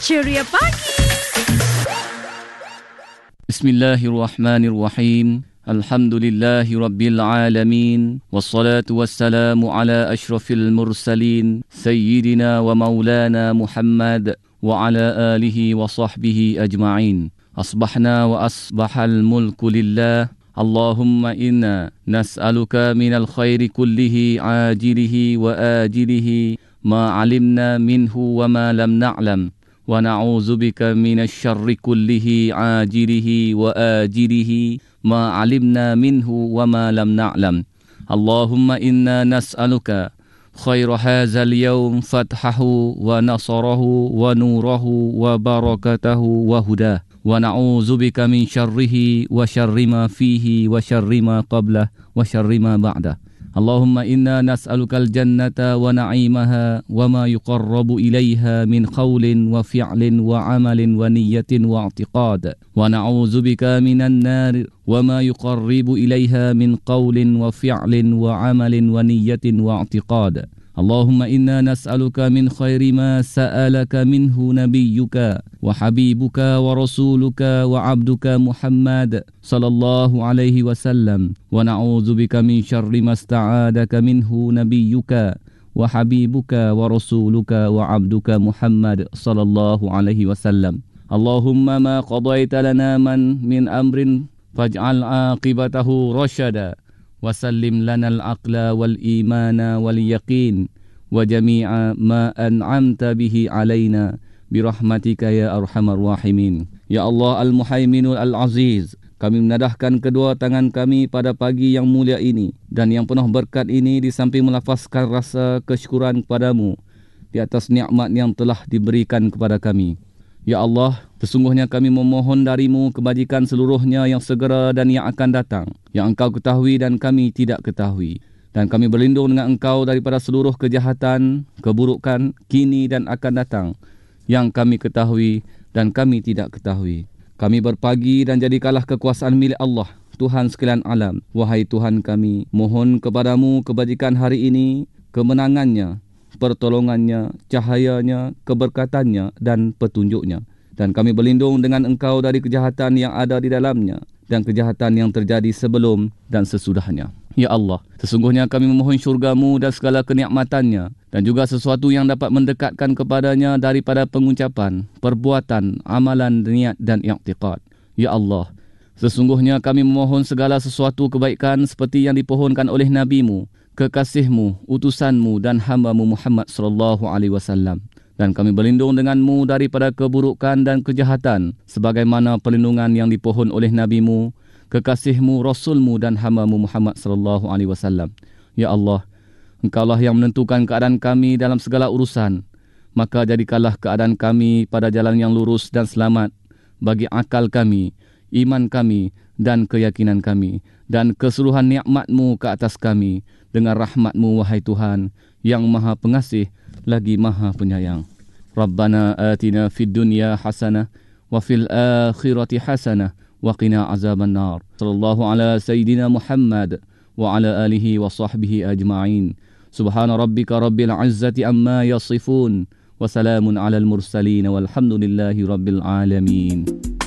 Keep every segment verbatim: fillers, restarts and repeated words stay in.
Ceria Pagi. Bismillahirrahmanirrahim. Alhamdulillahi Rabbil Alamin. Wassalatu wassalamu ala ashrafil mursalin. Sayyidina wa maulana Muhammad. Wa ala alihi wa sahbihi ajma'in. Asbahna wa asbahal mulku lillah. Allahumma inna nas'aluka minal khairi kullihi ajilihi wa ajilihi. Ma alimna minhu wa ma lam na'lam. Wa na'udzu bika minasy syarri kullihi ajilihi wa ajilihi ma 'alimna minhu wa ma lam na'lam. Allahumma inna nas'aluka khaira hadzal yawm fathahu wa nasarahu wa nurahu wa barakatahu wa hudah. Wa na'udzu bika min syarrihi wa syarri ma fihi wa syarri ma qablah wa syarri ma ba'dah. Allahumma inna nas'alukal jannata wa na'imaha wa ma yuqarrabu ilaiha min qawlin wa fi'lin wa amalin wa niyyatin wa i'tiqad. Wa na'udzu bika minan nar wa ma yuqarribu ilaiha min qawlin wa fi'lin wa amalin wa niyyatin wa i'tiqad. Allahumma inna nas'aluka min khairi ma sa'alaka minhu nabiyyuka wa habibuka wa rasuluka wa abduka Muhammad sallallahu alaihi wasallam wa na'udzu bika min syarri ma sta'adaka minhu nabiyyuka wa habibuka wa rasuluka wa abduka Muhammad sallallahu alaihi wasallam. Allahumma ma qadaita lana man min amrin faj'al aqibatahu rasyada. Wasallim lanal aqla wal imana wal yaqin wa jami'a ma an'amta bihi alaina birahmatika ya arhamar rahimin. Ya Allah Al-Muhaiminul Al-Aziz, kami menadahkan kedua tangan kami pada pagi yang mulia ini dan yang penuh berkat ini di samping melafazkan rasa kesyukuran kepadamu di atas nikmat yang telah diberikan kepada kami. Ya Allah, sesungguhnya kami memohon darimu kebajikan seluruhnya yang segera dan yang akan datang, yang engkau ketahui dan kami tidak ketahui. Dan kami berlindung dengan engkau daripada seluruh kejahatan, keburukan, kini dan akan datang, yang kami ketahui dan kami tidak ketahui. Kami berpagi dan jadikanlah kekuasaan milik Allah, Tuhan sekalian alam. Wahai Tuhan kami, mohon kepadamu kebajikan hari ini, kemenangannya, pertolongannya, cahayanya, keberkatannya dan petunjuknya. Dan kami berlindung dengan engkau dari kejahatan yang ada di dalamnya dan kejahatan yang terjadi sebelum dan sesudahnya. Ya Allah, sesungguhnya kami memohon syurgamu dan segala kenikmatannya dan juga sesuatu yang dapat mendekatkan kepadanya daripada pengucapan, perbuatan, amalan, niat dan i'tiqad. Ya Allah, sesungguhnya kami memohon segala sesuatu kebaikan seperti yang dipohonkan oleh nabimu, kekasihmu, utusanmu dan hambamu Muhammad sallallahu alaihi wasallam. Dan kami berlindung denganmu daripada keburukan dan kejahatan sebagaimana perlindungan yang dipohon oleh nabimu, kekasihmu, rasulmu dan hambamu Muhammad sallallahu alaihi wasallam. Ya Allah, engkaulah yang menentukan keadaan kami dalam segala urusan. Maka jadikanlah keadaan kami pada jalan yang lurus dan selamat bagi akal kami, iman kami dan keyakinan kami, dan keseluruhan nikmat-Mu ke atas kami dengan rahmat-Mu wahai Tuhan yang Maha Pengasih lagi Maha Penyayang. Rabbana atina fid dunya hasanah wa fil akhirati hasanah wa qina azaban nar. Sallallahu ala sayyidina Muhammad wa ala alihi wa sahbihi ajma'in. Subhana rabbika rabbil izzati amma yasifun wa salamun alal mursalin walhamdulillahi rabbil alamin.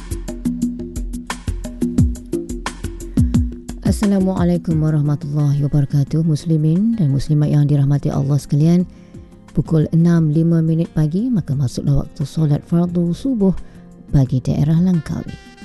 Assalamualaikum warahmatullahi wabarakatuh. Muslimin dan muslimat yang dirahmati Allah sekalian, pukul enam lima minit pagi maka masuklah waktu solat fardu subuh bagi daerah Langkawi.